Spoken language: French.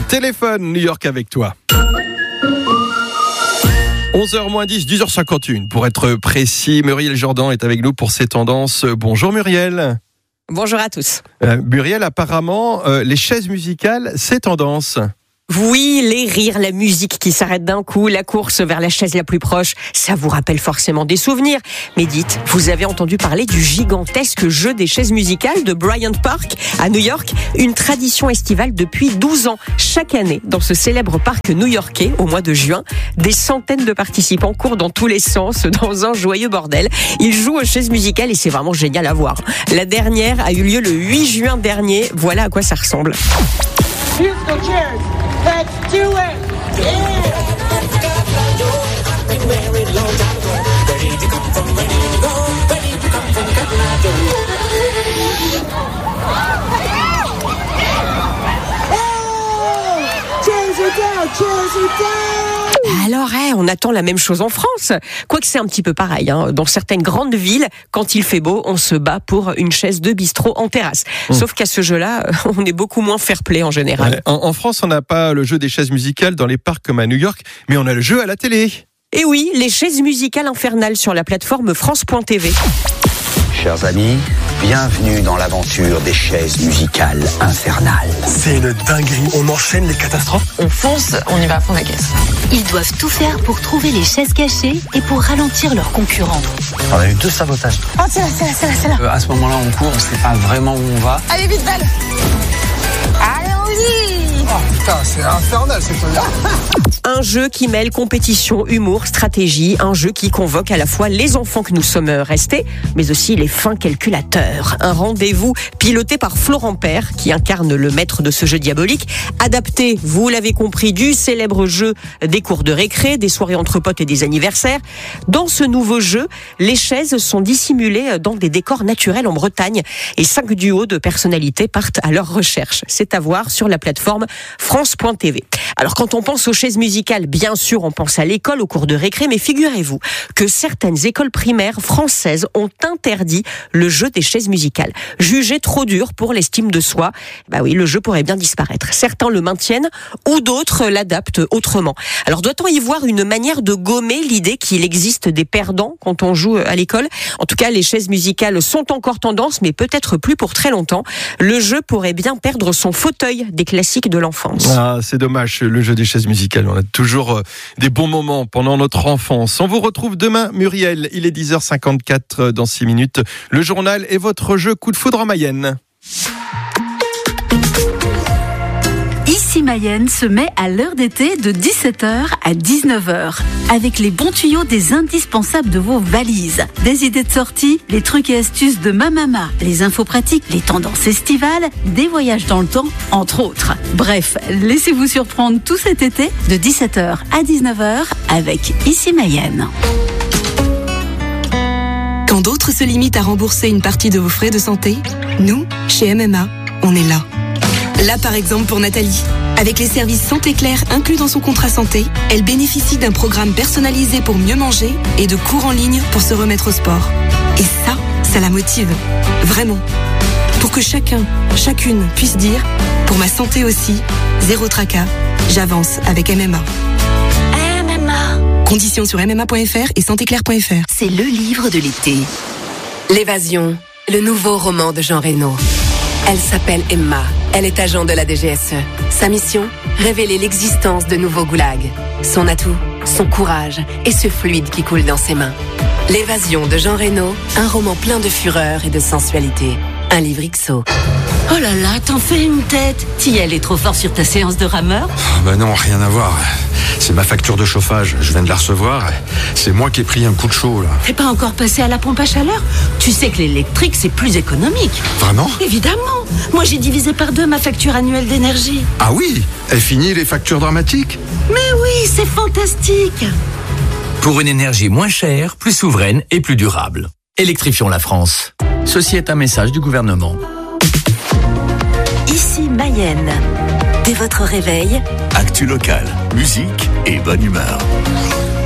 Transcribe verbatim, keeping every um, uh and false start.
téléphone New York avec toi. onze heures moins dix, dix heures cinquante et une pour être précis. Muriel Jourdan est avec nous pour ces tendances. Bonjour Muriel. Bonjour à tous. Euh, Muriel, apparemment, euh, les chaises musicales, c'est tendance. Oui, les rires, la musique qui s'arrête d'un coup, la course vers la chaise la plus proche, ça vous rappelle forcément des souvenirs. Mais dites, vous avez entendu parler du gigantesque jeu des chaises musicales de Bryant Park à New York, une tradition estivale depuis douze ans. Chaque année, dans ce célèbre parc new-yorkais, au mois de juin, des centaines de participants courent dans tous les sens, dans un joyeux bordel. Ils jouent aux chaises musicales et c'est vraiment génial à voir. La dernière a eu lieu le huit juin dernier. Voilà à quoi ça ressemble. Musical chairs. Let's do it! Yeah! Oh! Chairs are down! Chairs are down! Alors, hey, on attend la même chose en France. Quoique c'est un petit peu pareil. Hein. Dans certaines grandes villes, quand il fait beau, on se bat pour une chaise de bistrot en terrasse. Mmh. Sauf qu'à ce jeu-là, on est beaucoup moins fair-play en général. Ouais, en, en France, on n'a pas le jeu des chaises musicales dans les parcs comme à New York, mais on a le jeu à la télé. Et oui, les chaises musicales infernales sur la plateforme France point T V. Chers amis, bienvenue dans l'aventure des chaises musicales infernales. C'est une dinguerie, on enchaîne les catastrophes. On fonce, on y va à fond la caisse. Ils doivent tout faire pour trouver les chaises cachées et pour ralentir leurs concurrents. On a eu deux sabotages. Oh, c'est là, c'est là, c'est là, c'est là. Euh, à ce moment-là, on court, on sait pas vraiment où on va. Allez, vite, belle. Allez-y. Oh putain, c'est infernal cette chose-là. Un jeu qui mêle compétition, humour, stratégie, un jeu qui convoque à la fois les enfants que nous sommes restés, mais aussi les fins calculateurs. Un rendez-vous piloté par Florent Père, qui incarne le maître de ce jeu diabolique, adapté, vous l'avez compris, du célèbre jeu des cours de récré, des soirées entre potes et des anniversaires. Dans ce nouveau jeu, les chaises sont dissimulées dans des décors naturels en Bretagne et cinq duos de personnalités partent à leur recherche. C'est à voir sur la plateforme France point T V. Alors quand on pense aux chaises musicales, bien sûr on pense à l'école, au cours de récré, mais figurez-vous que certaines écoles primaires françaises ont interdit le jeu des chaises musicales. Jugé trop dur pour l'estime de soi, bah oui, le jeu pourrait bien disparaître. Certains le maintiennent ou d'autres l'adaptent autrement. Alors doit-on y voir une manière de gommer l'idée qu'il existe des perdants quand on joue à l'école ? En tout cas, les chaises musicales sont encore tendance, mais peut-être plus pour très longtemps. Le jeu pourrait bien perdre son fauteuil des classiques de l'enfance. Ah, c'est dommage, le jeu des chaises musicales. On a toujours des bons moments pendant notre enfance. On vous retrouve demain, Muriel. Il est dix heures cinquante-quatre dans six minutes. Le journal et votre jeu Coup de foudre en Mayenne. Ici Mayenne se met à l'heure d'été de dix-sept heures à dix-neuf heures. Avec les bons tuyaux des indispensables de vos valises. Des idées de sortie, les trucs et astuces de ma maman, les infos pratiques, les tendances estivales, des voyages dans le temps, entre autres. Bref, laissez-vous surprendre tout cet été de dix-sept heures à dix-neuf heures avec Ici Mayenne. Quand d'autres se limitent à rembourser une partie de vos frais de santé, nous, chez M M A, on est là. Là, par exemple, pour Nathalie. Avec les services Santé Claire inclus dans son contrat santé, elle bénéficie d'un programme personnalisé pour mieux manger et de cours en ligne pour se remettre au sport. Et ça, ça la motive. Vraiment. Pour que chacun, chacune puisse dire, pour ma santé aussi, zéro tracas, j'avance avec M M A. M M A. Conditions sur m m a point f r et santé claire point f r. C'est le livre de l'été. L'évasion, le nouveau roman de Jean Reno. Elle s'appelle Emma. Elle est agent de la D G S E. Sa mission, révéler l'existence de nouveaux goulags. Son atout, son courage et ce fluide qui coule dans ses mains. L'évasion de Jean Reno, un roman plein de fureur et de sensualité. Un livre X O. Oh là là, t'en fais une tête. T'y es allé trop fort sur ta séance de rameur ? Oh bah non, rien à voir. C'est ma facture de chauffage, je viens de la recevoir. C'est moi qui ai pris un coup de chaud là. T'es pas encore passé à la pompe à chaleur ? Tu sais que l'électrique c'est plus économique. Vraiment ? Évidemment. Moi j'ai divisé par deux ma facture annuelle d'énergie. Ah oui ? Elle finit les factures dramatiques ? Mais oui, c'est fantastique. Pour une énergie moins chère, plus souveraine et plus durable. Électrifions la France. Ceci est un message du gouvernement. Ici Mayenne. Dès votre réveil, actu local, musique et bonne humeur.